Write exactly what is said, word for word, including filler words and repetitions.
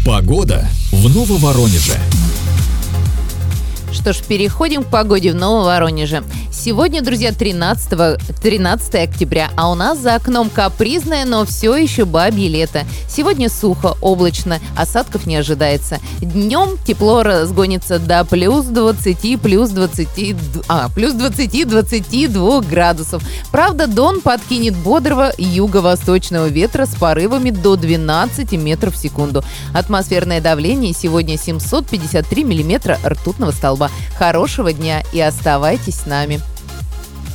Погода в Нововоронеже. Что ж, переходим к погоде в Нововоронеже. Сегодня, друзья, тринадцатое октября, а у нас за окном капризное, но все еще бабье лето. Сегодня сухо, облачно, осадков не ожидается. Днем тепло разгонится до плюс двадцати, плюс двадцати, а, плюс двадцати-двадцати двух градусов. Правда, Дон подкинет бодрого юго-восточного ветра с порывами до двенадцати метров в секунду. Атмосферное давление сегодня семьсот пятьдесят три миллиметра ртутного столба. Хорошего дня и оставайтесь с нами.